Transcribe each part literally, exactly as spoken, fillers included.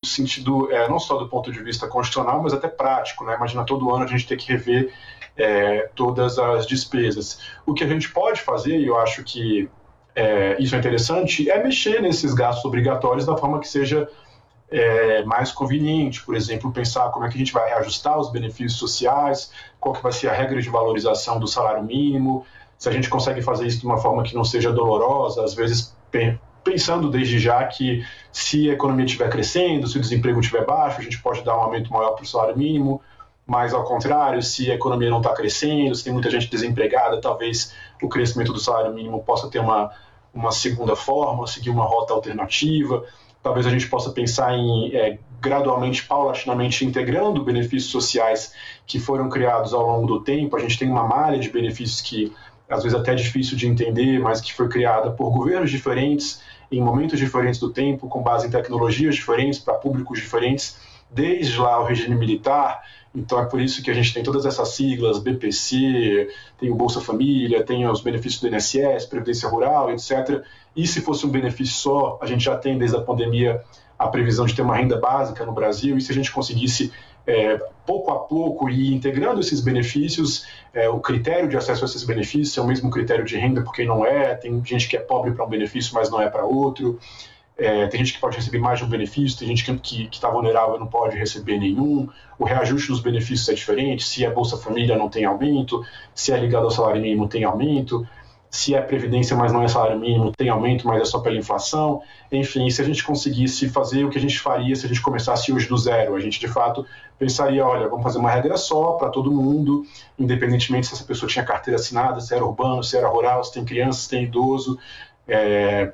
sentido, é, não só do ponto de vista constitucional, mas até prático, né? Imagina todo ano a gente ter que rever é, todas as despesas. O que a gente pode fazer, e eu acho que é, isso é interessante, é mexer nesses gastos obrigatórios da forma que seja é, mais conveniente. Por exemplo, pensar como é que a gente vai reajustar os benefícios sociais, qual que vai ser a regra de valorização do salário mínimo, se a gente consegue fazer isso de uma forma que não seja dolorosa, às vezes pensando desde já que se a economia estiver crescendo, se o desemprego estiver baixo, a gente pode dar um aumento maior para o salário mínimo, mas ao contrário, se a economia não está crescendo, se tem muita gente desempregada, talvez o crescimento do salário mínimo possa ter uma, uma segunda forma, seguir uma rota alternativa. Talvez a gente possa pensar em é, gradualmente, paulatinamente, integrando benefícios sociais que foram criados ao longo do tempo. A gente tem uma malha de benefícios que às vezes até é difícil de entender, mas que foi criada por governos diferentes, em momentos diferentes do tempo, com base em tecnologias diferentes, para públicos diferentes, desde lá o regime militar. Então é por isso que a gente tem todas essas siglas, B P C, tem o Bolsa Família, tem os benefícios do I N S S, Previdência Rural, etcétera. E se fosse um benefício só, a gente já tem desde a pandemia a previsão de ter uma renda básica no Brasil, e se a gente conseguisse, é, pouco a pouco, ir integrando esses benefícios, é, o critério de acesso a esses benefícios é o mesmo critério de renda, porque não é, tem gente que é pobre para um benefício, mas não é para outro, é, tem gente que pode receber mais de um benefício, tem gente que está vulnerável e não pode receber nenhum, o reajuste dos benefícios é diferente, se é Bolsa Família não tem aumento, se é ligado ao salário mínimo tem aumento, se é previdência, mas não é salário mínimo, tem aumento, mas é só pela inflação. Enfim, se a gente conseguisse fazer o que a gente faria se a gente começasse hoje do zero, a gente de fato pensaria, olha, vamos fazer uma regra só para todo mundo, independentemente se essa pessoa tinha carteira assinada, se era urbano, se era rural, se tem criança, se tem idoso. É...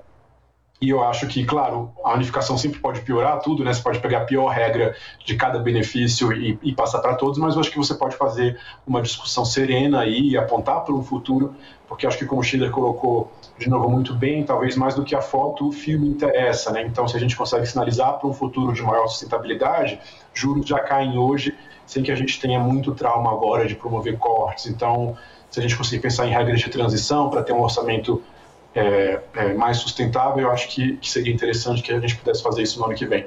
E eu acho que, claro, a unificação sempre pode piorar tudo, né? Você pode pegar a pior regra de cada benefício e, e passar para todos, mas eu acho que você pode fazer uma discussão serena aí e apontar para um futuro, porque acho que, como o Schiller colocou de novo muito bem, talvez mais do que a foto, o filme interessa, né? Então, se a gente consegue sinalizar para um futuro de maior sustentabilidade, juros já caem hoje, sem que a gente tenha muito trauma agora de promover cortes. Então, se a gente conseguir pensar em regras de transição para ter um orçamento É, é, mais sustentável, eu acho que, que seria interessante que a gente pudesse fazer isso no ano que vem.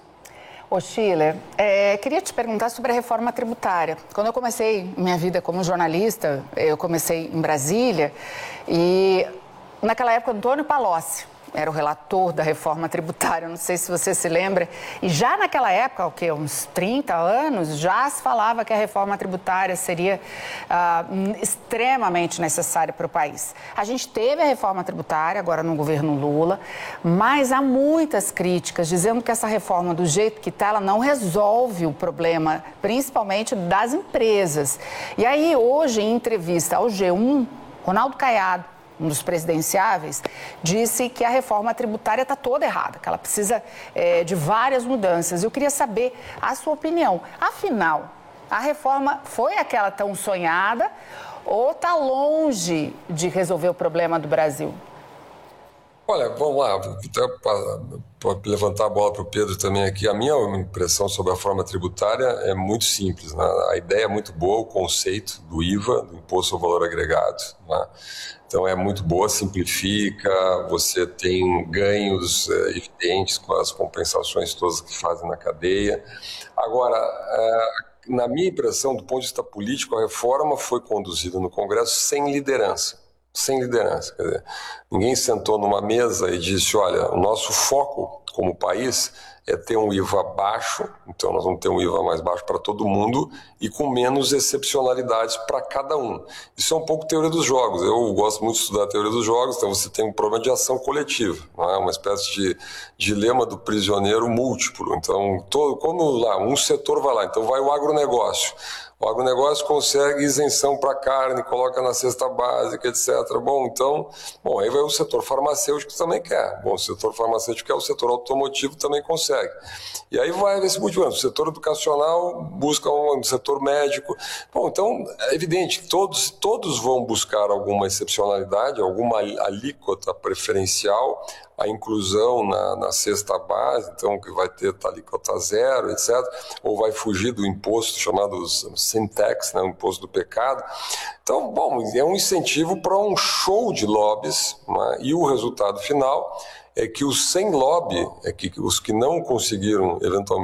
Ô Schiller, é, queria te perguntar sobre a reforma tributária. Quando eu comecei minha vida como jornalista, eu comecei em Brasília e naquela época Antônio Palocci era o relator da reforma tributária, não sei se você se lembra, e já naquela época, o quê, uns trinta anos, já se falava que a reforma tributária seria ah, extremamente necessária para o país. A gente teve a reforma tributária, agora no governo Lula, mas há muitas críticas dizendo que essa reforma, do jeito que está, ela não resolve o problema, principalmente das empresas. E aí, hoje, em entrevista ao G um, Ronaldo Caiado, um dos presidenciáveis, disse que a reforma tributária está toda errada, que ela precisa é, de várias mudanças. Eu queria saber a sua opinião. Afinal, a reforma foi aquela tão sonhada ou está longe de resolver o problema do Brasil? Olha, vamos lá, até para levantar a bola para o Pedro também aqui, a minha impressão sobre a reforma tributária é muito simples, né? A ideia é muito boa, o conceito do I V A, do Imposto ao Valor Agregado, né? Então é muito boa, simplifica, você tem ganhos é, evidentes com as compensações todas que fazem na cadeia. Agora, é, na minha impressão, do ponto de vista político, a reforma foi conduzida no Congresso sem liderança. Sem liderança, quer dizer, ninguém sentou numa mesa e disse, olha, o nosso foco como país é ter um I V A baixo, então nós vamos ter um I V A mais baixo para todo mundo e com menos excepcionalidades para cada um. Isso é um pouco teoria dos jogos, eu gosto muito de estudar a teoria dos jogos, então você tem um problema de ação coletiva, não é? Uma espécie de dilema do prisioneiro múltiplo, então todo, quando lá, um setor vai lá, então vai o agronegócio, o agronegócio consegue isenção para carne, coloca na cesta básica, etcétera. Bom, então, bom, aí vai o setor farmacêutico também quer. Bom, o setor farmacêutico quer, o setor automotivo também consegue. E aí vai esse multiplicando. O setor educacional busca um setor médico. Bom, então, é evidente que todos, todos vão buscar alguma excepcionalidade, alguma alíquota preferencial, a inclusão na, na cesta base, então que vai ter alíquota zero, etcétera, ou vai fugir do imposto chamado sin tax, né, o imposto do pecado. Então, bom, é um incentivo para um show de lobbies, né, e o resultado final é que os sem lobby, é que os que não conseguiram eventualmente